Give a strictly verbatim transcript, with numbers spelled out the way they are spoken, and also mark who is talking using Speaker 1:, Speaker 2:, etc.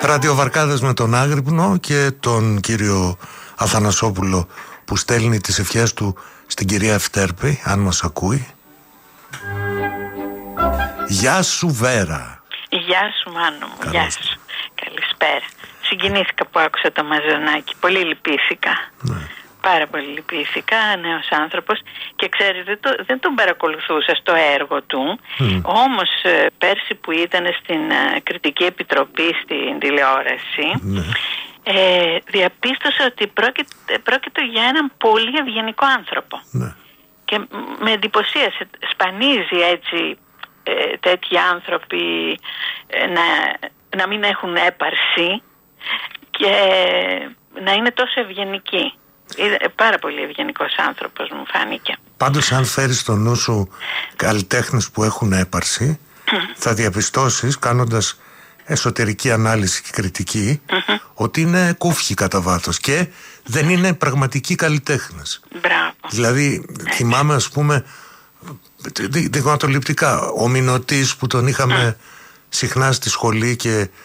Speaker 1: Ραδιοβαρκάδες με τον Άγρυπνο και τον κύριο Αθανασόπουλο που στέλνει τις ευχές του στην κυρία Ευτέρπη, αν μας ακούει. Γεια σου Βέρα.
Speaker 2: Γεια σου Μάνο μου. Γεια σου. Καλησπέρα. Συγκινήθηκα που άκουσα το Μαζονάκι. Πολύ λυπήθηκα. Ναι. Πάρα πολύ λυπήθηκα. Νέος άνθρωπος. Και ξέρεις, δεν, το, δεν τον παρακολουθούσα στο έργο του. Mm. Όμως πέρσι που ήταν στην uh, Κριτική Επιτροπή στην τηλεόραση, mm. ε, διαπίστωσα ότι πρόκειται, πρόκειται για έναν πολύ ευγενικό άνθρωπο. Mm. Και με εντυπωσίασε. Σπανίζει έτσι ε, τέτοιοι άνθρωποι ε, να, να μην έχουν έπαρση και να είναι τόσο ευγενικοί. Είναι πάρα πολύ ευγενικός άνθρωπος μου φάνηκε.
Speaker 1: Πάντως αν φέρεις στο νου σου καλλιτέχνες που έχουν έπαρση, θα διαπιστώσεις κάνοντας εσωτερική ανάλυση και κριτική mm-hmm. ότι είναι κούφιοι κατά βάθος και δεν είναι πραγματικοί καλλιτέχνες.
Speaker 2: Μπράβο.
Speaker 1: Δηλαδή έτσι. Θυμάμαι ας πούμε δειγματοληπτικά ο Μινωτής που τον είχαμε mm. συχνά στη σχολή και